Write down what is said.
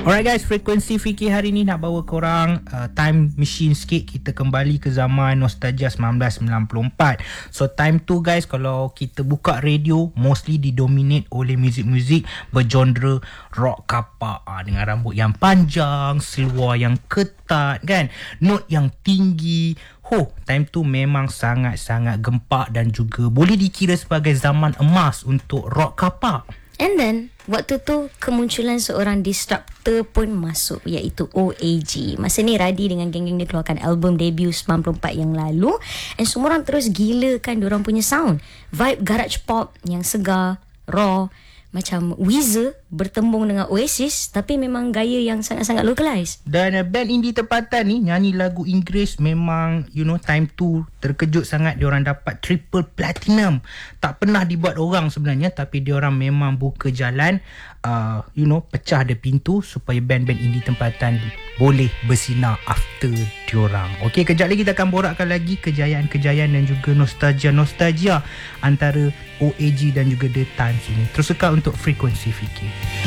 Alright guys, frekuensi fikir hari ni nak bawa korang time machine sikit. Kita kembali ke zaman nostalgia 1994. So time tu guys, kalau kita buka radio, mostly didominate oleh muzik-muzik bergenre rock kapak, dengan rambut yang panjang, seluar yang ketat kan, note yang tinggi. Time tu memang sangat-sangat gempak dan juga boleh dikira sebagai zaman emas untuk rock kapak. And then waktu tu kemunculan seorang disruptor pun masuk, iaitu OAG. Masa ni Radi dengan geng-geng dia keluarkan album debut 94 yang lalu, and semua orang terus gila kan diorang punya sound. Vibe garage pop yang segar, raw, macam Weezer bertembung dengan Oasis, tapi memang gaya yang sangat-sangat localized. Dan band indie tempatan ni nyanyi lagu Inggeris memang time tu terkejut sangat diorang dapat triple platinum. Tak pernah dibuat orang sebenarnya, tapi diorang memang buka jalan, pecah ada pintu supaya band-band indie tempatan boleh bersinar after diorang. Okey, kejap lagi kita akan borakkan lagi kejayaan-kejayaan dan juga nostalgia antara OAG dan juga The Times ini. Terus sekal untuk Frekuensi Fikir.